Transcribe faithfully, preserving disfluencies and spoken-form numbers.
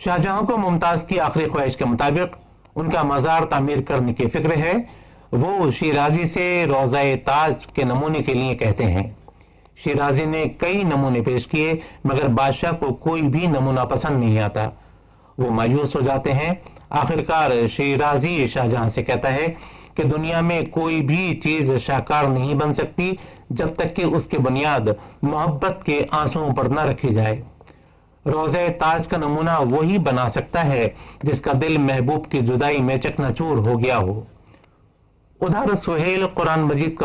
शाहजहां को मुमताज की आखिरी ख्वाहिश के मुताबिक उनका मज़ार तामीर करने की फिक्र है। वो शिराजी से रोज़ा ताज के नमूने के लिए कहते हैं। शिराजी ने कई नमूने पेश किए मगर बादशाह को कोई भी नमूना पसंद नहीं आता। वो मायूस हो जाते हैं। आखिरकार शिराजी शाहजहां से कहता है कि दुनिया में कोई भी चीज शाहकार नहीं बन सकती जब तक कि उसकी बुनियाद मोहब्बत के आंसुओं पर न रखी जाए। रोज़े ताज का नमूना वही बना सकता है जिसका दिल महबूब की जुदाई में चकनाचूर हो गया हो। उधर सुहेल कुरान मजीद का